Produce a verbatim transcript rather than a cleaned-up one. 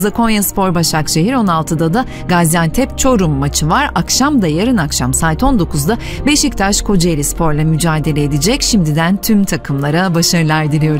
Konyaspor Başakşehir, on altıda da Gaziantep Çorum maçı var. Akşam da, yarın akşam saat on dokuzda Beşiktaş Kocaelispor'la mücadele edecek. Şimdiden tüm takımlara başarılar diliyoruz.